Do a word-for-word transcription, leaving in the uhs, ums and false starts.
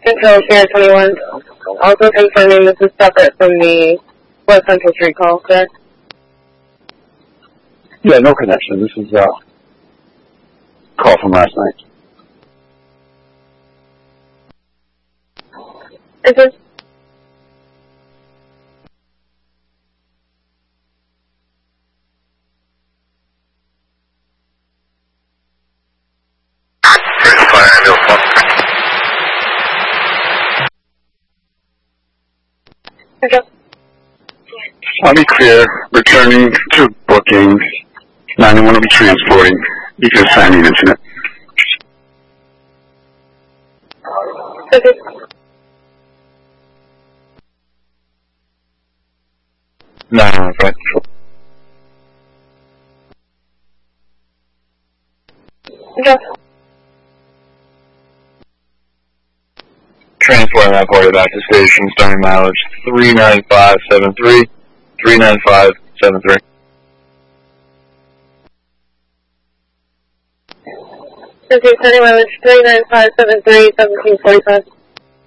Control Sierra twenty-one. Also confirming this is separate from the West Central Street call, correct? Yeah, no connection. This is a uh, call from last night. Is this? I'll be clear. Returning to bookings. ninety-one will be transporting. You can assign the incident. Okay. No, no, okay. Okay. Transporting that party back to station, starting mileage three nine five seven three, three nine five seven three. Okay, starting mileage three nine five seven three, seventeen forty-five.